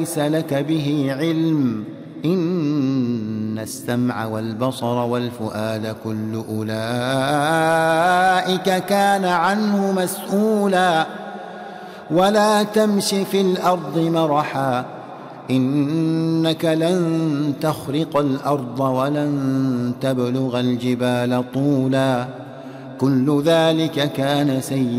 ليس لك به علم إن السمع والبصر والفؤاد كل أولئك كان عنه مسؤولا ولا تمش في الأرض مرحا إنك لن تخرق الأرض ولن تبلغ الجبال طولا كل ذلك كان سيئا